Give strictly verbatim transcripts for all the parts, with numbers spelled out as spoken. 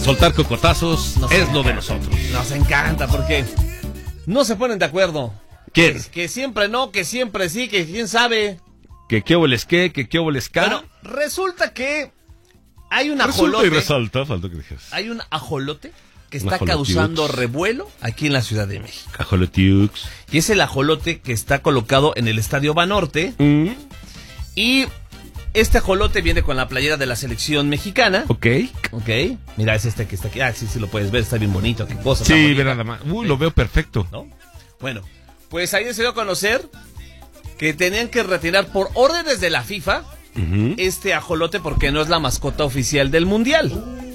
soltar cocotazos Nos es encanta. lo de nosotros. Nos encanta porque no se ponen de acuerdo. ¿Quién? Que, que siempre no, que siempre sí, que quién sabe. Que qué oboles qué, que qué oboles qué. Bueno, resulta que hay un Resulta ajolote. y resalta, falta que dijeras. Hay un ajolote que Un está ajolotiux. causando revuelo aquí en la Ciudad de México. Ajolotiux. Y es el ajolote que está colocado en el Estadio Banorte. Mm, Y este ajolote viene con la playera de la selección mexicana. ok. Ok. Mira, es este que está aquí. Ah, sí, sí lo puedes ver. Está bien bonito. Qué cosa. tan Sí, bonita, ve nada más. Uy, lo veo perfecto. ¿no? Bueno, pues ayer se dio a conocer que tenían que retirar por órdenes de la FIFA Ujú. este ajolote porque no es la mascota oficial del Mundial.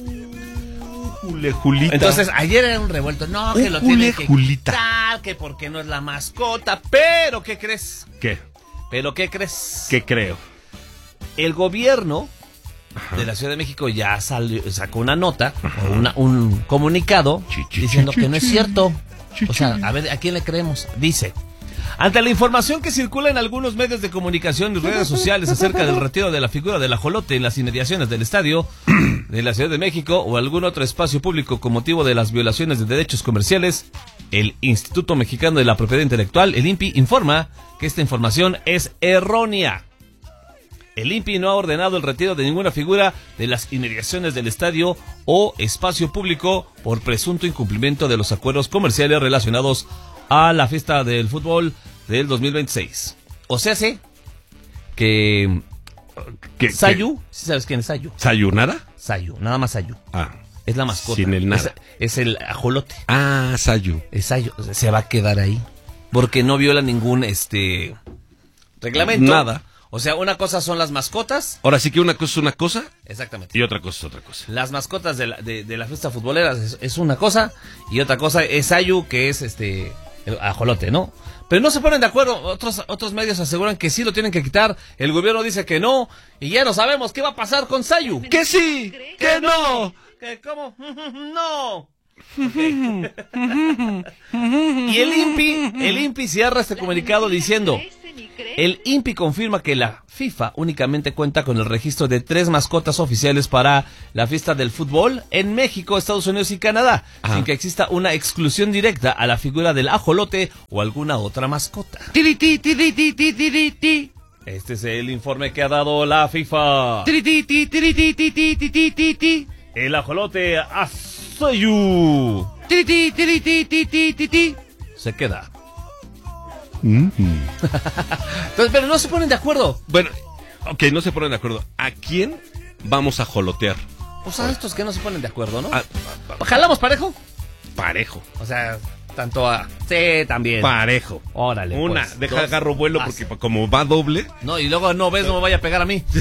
Jule, Julita. Entonces, ayer era un revuelto. No, que Un lo jule, tienen que Julita. quitar, que porque no es la mascota. Pero, ¿qué crees? ¿Qué? ¿Pero qué crees? ¿Qué creo? El gobierno de la Ciudad de México ya salió, sacó una nota, o una- un comunicado, Chi, chi, diciendo chi, que no es chi. cierto. Chi, O sea, chi. a ver, ¿a quién le creemos? Dice: ante la información que circula en algunos medios de comunicación y redes sociales acerca del retiro de la figura del ajolote en las inmediaciones del estadio de la Ciudad de México o algún otro espacio público con motivo de las violaciones de derechos comerciales, el Instituto Mexicano de la Propiedad Intelectual, el I N P I, informa que esta información es errónea. El I N P I no ha ordenado el retiro de ninguna figura de las inmediaciones del estadio o espacio público por presunto incumplimiento de los acuerdos comerciales relacionados a la fiesta del fútbol del dos mil veintiséis. O sea, sí, que ¿Qué? Sayu, ¿sí sabes quién es Sayu? qué? ¿Sayunara? Sayu, nada más Sayu. Ah. Es la mascota. Sin el nada. Es, es el ajolote. Ah, Sayu. Es Sayu. O sea, se va a quedar ahí. Porque no viola ningún este reglamento. Nada. O sea, una cosa son las mascotas. Ahora sí que una cosa es una cosa Exactamente. y otra cosa es otra cosa. Las mascotas de la, de, de la fiesta futbolera es, es una cosa, y otra cosa es Sayu, que es este el ajolote, ¿no? Pero no se ponen de acuerdo. Otros otros medios aseguran que sí lo tienen que quitar. El gobierno dice que no, y ya no sabemos qué va a pasar con Sayu. ¡Que sí! ¡Que no! ¿Qué? ¿Cómo? No. Okay. Y el I N P I, el I N P I cierra este comunicado diciendo: el I N P I confirma que la FIFA únicamente cuenta con el registro de tres mascotas oficiales para la fiesta del fútbol en México, Estados Unidos y Canadá, Ajá. sin que exista una exclusión directa a la figura del ajolote o alguna otra mascota. Tiri, ti, tiri, ti, ti, tiri, ti. Este es el informe que ha dado la FIFA. Tiri, ti, ti, tiri, ti, ti, ti, ti, ti, ti, ti. El ajolote Asayu Tiri, ti, tiri, ti, ti, ti, ti, ti. se queda. Mm. Entonces, pero no se ponen de acuerdo. Bueno, ok, no se ponen de acuerdo. ¿A quién vamos a jolotear? O sea, estos que no se ponen de acuerdo, ¿no? A- ¿Jalamos parejo? parejo. O sea, tanto a... Sí, también. Parejo. Órale, Una, pues, deja dos. agarro vuelo Ah, porque como va doble. no, y luego no ves, no me vaya a pegar a mí.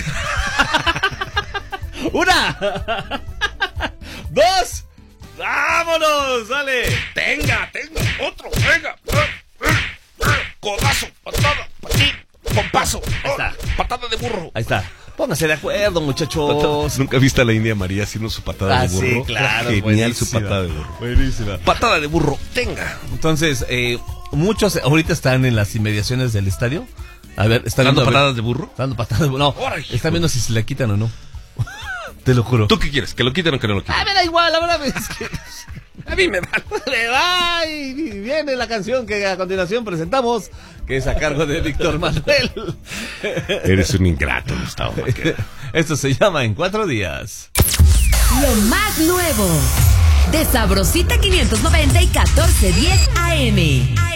¡Una! ¡Dos! ¡Vámonos! ¡Dale! Tenga, tenga, otro, venga. Codazo, patada, patín, pompazo. Ahí está. Patada de burro. Ahí está. Pónganse de acuerdo, muchachos. ¿Nunca viste a la India María haciendo su patada Ah, de burro? sí, claro. Genial su buenísima. patada de burro. Buenísima. Patada de burro, tenga. Entonces, eh, muchos ahorita están en las inmediaciones del estadio. A ver, están ¿Dando viendo, a ver- patadas de burro? Están dando patadas de burro. No, Órale, están hijo. viendo si se la quitan o no. Te lo juro. ¿Tú qué quieres? ¿Que lo quiten o que no lo quiten? Ah, me da igual, la verdad es que... A mí me da. Me da y viene la canción que a continuación presentamos, que es a cargo de Víctor Manuel. Eres un ingrato, Gustavo Maqueda. Esto se llama En Cuatro Días. Lo más nuevo de Sabrosita quinientos noventa y catorce diez A M.